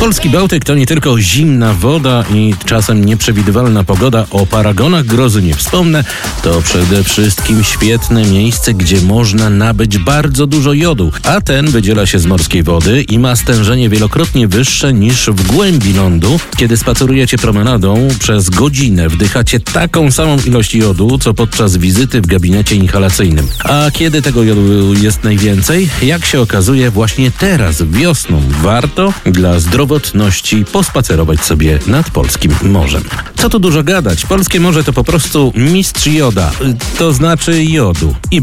Polski Bałtyk to nie tylko zimna woda i czasem nieprzewidywalna pogoda. O paragonach grozy nie wspomnę. To przede wszystkim świetne miejsce, gdzie można nabyć bardzo dużo jodu, a ten wydziela się z morskiej wody i ma stężenie wielokrotnie wyższe niż w głębi lądu. Kiedy spacerujecie promenadą, przez godzinę wdychacie taką samą ilość jodu, co podczas wizyty w gabinecie inhalacyjnym. A kiedy tego jodu jest najwięcej? Jak się okazuje, właśnie teraz, wiosną, warto dla zdrowotności pospacerować sobie nad polskim morzem. Co tu dużo gadać, polskie morze to po prostu mistrz joda, to znaczy jodu. I